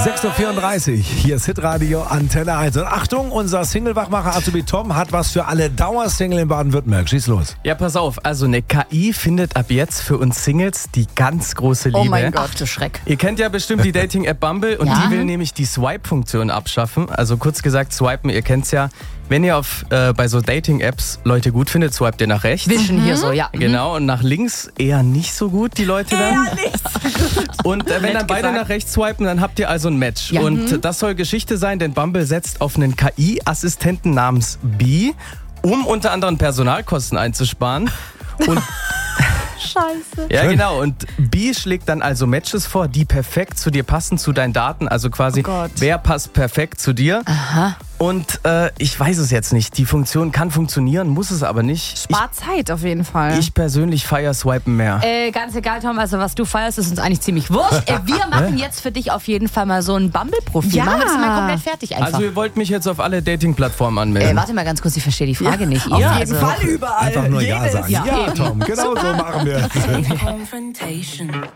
6.34 Uhr, hier ist Hitradio Antenne 1. Und Achtung, unser Single-Wachmacher Azubi Tom hat was für alle Dauersingle in Baden-Württemberg. Schieß los. Ja, pass auf, also eine KI findet ab jetzt für uns Singles die ganz große Liebe. Oh mein Gott, du Schreck. Ihr kennt ja bestimmt die Dating-App Bumble und Ja. die will nämlich die Swipe-Funktion abschaffen. Also kurz gesagt, swipen, ihr kennt's ja. Wenn ihr bei so Dating-Apps Leute gut findet, swipet ihr nach rechts. Wischen hier so, ja. Genau, und nach links eher nicht so gut, die Leute dann. Und wenn dann beide nach rechts swipen, dann habt ihr also ein Match. Ja. Und das soll Geschichte sein, denn Bumble setzt auf einen KI-Assistenten namens Bee, um unter anderem Personalkosten einzusparen. Und Scheiße. ja, Schön. genau. Und Bee schlägt dann also Matches vor, die perfekt zu dir passen, zu deinen Daten. Also quasi, Oh Gott. wer passt perfekt zu dir. Aha. Und ich weiß es jetzt nicht. Die Funktion kann funktionieren, muss es aber nicht. Spart Zeit auf jeden Fall. Ich persönlich feiere Swipen mehr. Ganz egal, Tom, also was du feierst, ist uns eigentlich ziemlich wurscht. Wir machen jetzt für dich auf jeden Fall mal so ein Bumble-Profil. Ja. Machen wir das mal komplett fertig einfach. Also ihr wollt mich jetzt auf alle Dating-Plattformen anmelden. Warte mal ganz kurz, ich verstehe die Frage nicht. Auf Ihr? jeden Also, Fall überall. Einfach nur Ja sagen. Ja, Ja, eben. Tom, genau so machen wir es. Confrontation.